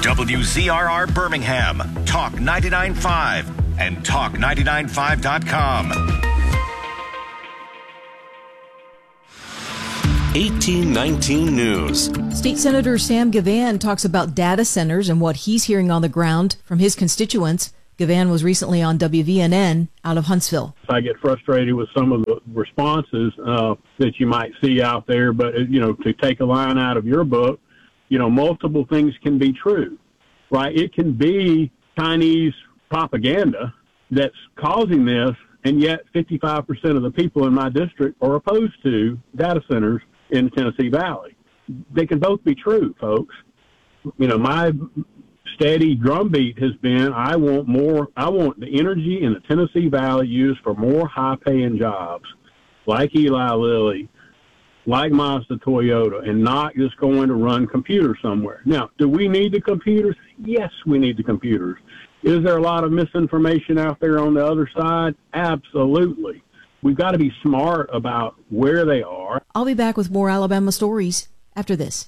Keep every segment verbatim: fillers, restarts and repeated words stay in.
W Z R R Birmingham, Talk ninety-nine point five, and talk ninety-nine five dot com. eighteen nineteen News. State Senator Sam Gavin talks about data centers and what he's hearing on the ground from his constituents. Gavin was recently on W V N N out of Huntsville. I get frustrated with some of the responses uh, that you might see out there, but, you know, to take a line out of your book, you know, multiple things can be true, right? It can be Chinese propaganda that's causing this, and yet fifty-five percent of the people in my district are opposed to data centers in the Tennessee Valley. They can both be true, folks. You know, my steady drumbeat has been, I want more, I want the energy in the Tennessee Valley used for more high-paying jobs, like Eli Lilly, like Mazda Toyota, and not just going to run computers somewhere. Now, do we need the computers? Yes, we need the computers. Is there a lot of misinformation out there on the other side? Absolutely. We've got to be smart about where they are. I'll be back with more Alabama stories after this.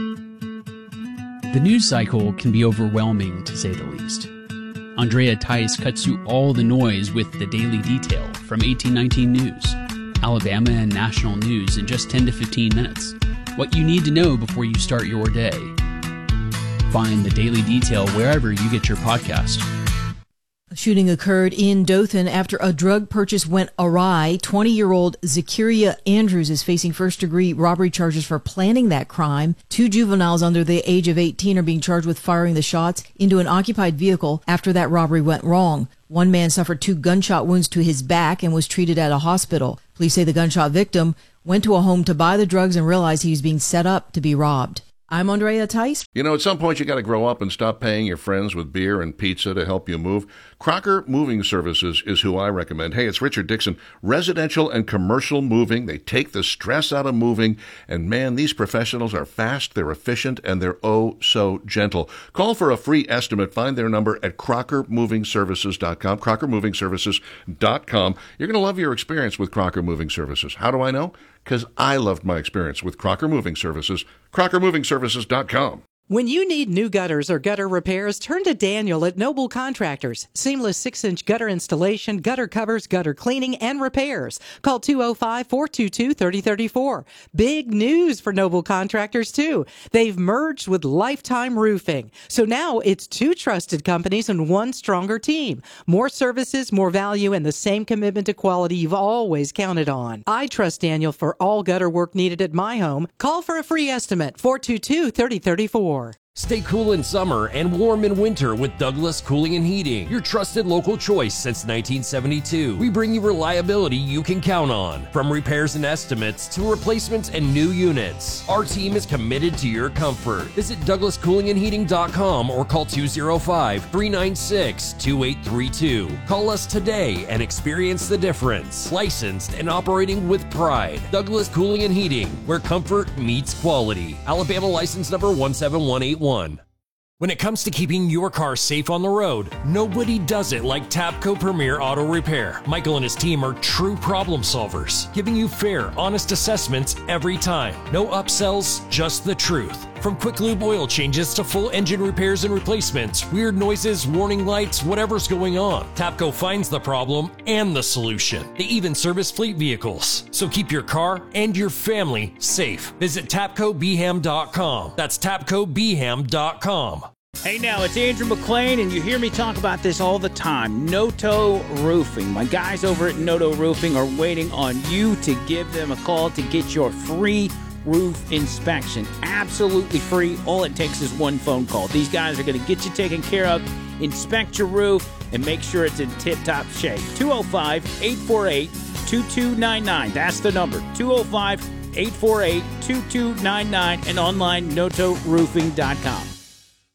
The news cycle can be overwhelming, to say the least. Andrea Tice cuts through all the noise with the Daily Detail from eighteen nineteen News. Alabama and national news in just ten to fifteen minutes. What you need to know before you start your day. Find the Daily Detail wherever you get your podcast. A shooting occurred in Dothan after a drug purchase went awry. twenty-year-old Zakiria Andrews is facing first-degree robbery charges for planning that crime. Two juveniles under the age of eighteen are being charged with firing the shots into an occupied vehicle after that robbery went wrong. One man suffered two gunshot wounds to his back and was treated at a hospital. Police say the gunshot victim went to a home to buy the drugs and realized he was being set up to be robbed. I'm Andrea Tice. You know, at some point you got to grow up and stop paying your friends with beer and pizza to help you move. Crocker Moving Services is who I recommend. Hey, it's Richard Dixon. Residential and commercial moving. They take the stress out of moving. And man, these professionals are fast, they're efficient, and they're oh so gentle. Call for a free estimate. Find their number at crocker moving services dot com, crocker moving services dot com. You're going to love your experience with Crocker Moving Services. How do I know? Because I loved my experience with Crocker Moving Services. crocker moving services dot com. When you need new gutters or gutter repairs, turn to Daniel at Noble Contractors. Seamless six-inch gutter installation, gutter covers, gutter cleaning, and repairs. Call two oh five, four two two, three oh three four. Big news for Noble Contractors, too. They've merged with Lifetime Roofing. So now it's two trusted companies and one stronger team. More services, more value, and the same commitment to quality you've always counted on. I trust Daniel for all gutter work needed at my home. Call for a free estimate, four two two, three oh three four. Stay cool in summer and warm in winter with Douglas Cooling and Heating, your trusted local choice since nineteen seventy-two. We bring you reliability you can count on, from repairs and estimates to replacements and new units. Our team is committed to your comfort. Visit douglas cooling and heating dot com or call two oh five, three nine six, two eight three two. Call us today and experience the difference. Licensed and operating with pride. Douglas Cooling and Heating, where comfort meets quality. Alabama license number one seven one eight one. When it comes to keeping your car safe on the road, nobody does it like Tapco Premier Auto Repair. Michael and his team are true problem solvers, giving you fair, honest assessments every time. No upsells, just the truth. From quick lube oil changes to full engine repairs and replacements, weird noises, warning lights, whatever's going on, Tapco finds the problem and the solution. They even service fleet vehicles. So keep your car and your family safe. Visit tapco b ham dot com. That's tapco b ham dot com. Hey now, it's Andrew McLean, and you hear me talk about this all the time. Noto Roofing. My guys over at Noto Roofing are waiting on you to give them a call to get your free roof inspection. Absolutely free. All it takes is one phone call. These guys are going to get you taken care of, inspect your roof, and make sure it's in tip-top shape. two oh five, eight four eight, two two nine nine. That's the number. two oh five, eight four eight, two two nine nine and online noto roofing dot com.